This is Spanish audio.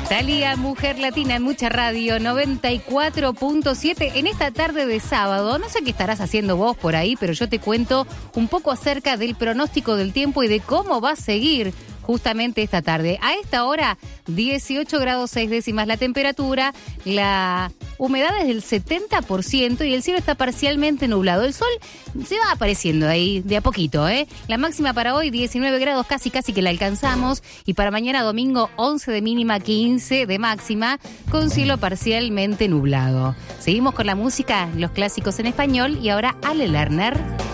Thalía, Mujer Latina en Mucha Radio 94.7 en esta tarde de sábado. No sé qué estarás haciendo vos por ahí, pero yo te cuento un poco acerca del pronóstico del tiempo y de cómo va a seguir justamente esta tarde. A esta hora, 18 grados 6 décimas la temperatura, la humedad es del 70% y el cielo está parcialmente nublado. El sol se va apareciendo ahí de a poquito, ¿eh? La máxima para hoy, 19 grados, casi que la alcanzamos. Y para mañana domingo, 11 de mínima, 15 de máxima, con cielo parcialmente nublado. Seguimos con la música, los clásicos en español y ahora Ale Lerner.